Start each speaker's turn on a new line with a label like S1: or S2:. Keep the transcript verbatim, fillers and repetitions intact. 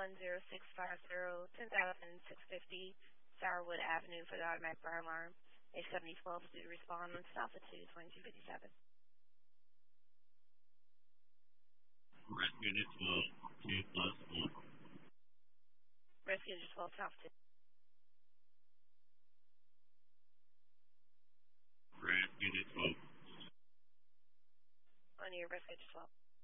S1: one zero six five zero, ten thousand six fifty Sourwood Avenue for the automatic fire alarm. A seventy twelve to respond on South of two twenty-two fifty-seven.
S2: Rescue to twelve, two plus one.
S1: Rescue to twelve, South two.
S2: Rescue to twelve.
S1: On your rescue to twelve.